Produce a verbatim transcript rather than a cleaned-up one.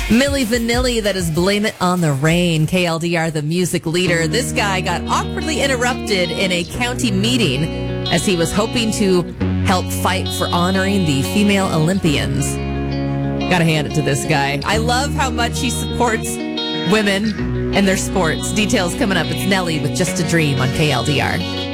Milli Vanilli, that is Blame It on the Rain. K L D R, the music leader. This guy got awkwardly interrupted in a county meeting as he was hoping to help fight for honoring the female Olympians. Gotta hand it to this guy. I love how much he supports women and their sports. Details coming up. It's Nelly with Just a Dream on K L D R.